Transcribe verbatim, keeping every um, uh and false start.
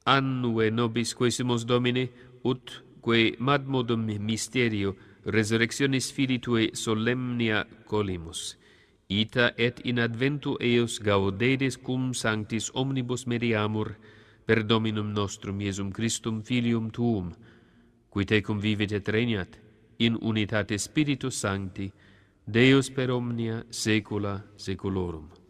Annue nobis quesimus Domine, ut quae madmodum mysterio resurrectionis Filii Tuae solemnia colimus, ita et in adventu eos gaudedes cum sanctis omnibus mediamur per Dominum nostrum Iesum Christum Filium Tuum, qui tecum vivit et regnat in unitate Spiritus Sancti, Deus per omnia saecula saeculorum.